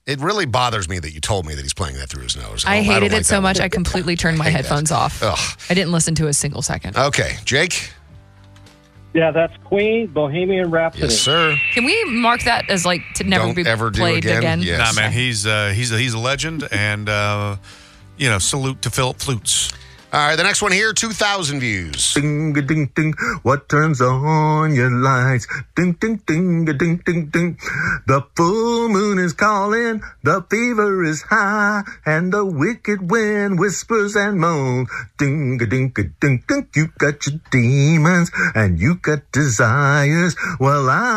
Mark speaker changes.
Speaker 1: It really bothers me that you told me that he's playing that through his nose.
Speaker 2: I
Speaker 1: don't
Speaker 2: hated
Speaker 1: like
Speaker 2: it so
Speaker 1: that
Speaker 2: much,
Speaker 1: one.
Speaker 2: I completely turned my headphones off.
Speaker 1: Ugh.
Speaker 2: I didn't listen to a single second.
Speaker 1: Okay, Jake?
Speaker 3: Yeah, that's Queen, Bohemian Rhapsody.
Speaker 1: Yes, sir.
Speaker 2: Can we mark that as like to never
Speaker 1: Don't
Speaker 2: be
Speaker 1: ever do
Speaker 2: played again?
Speaker 1: Yes.
Speaker 4: Nah, man, he's a legend, and salute to Philip Flutes.
Speaker 1: All right, the next one here, 2,000 views.
Speaker 5: Ding a ding ding, what turns on your lights? Ding ding ding a ding ding ding. The full moon is calling, the fever is high, and the wicked wind whispers and moans. Ding a ding a ding ding. You got your demons and you got desires. Well,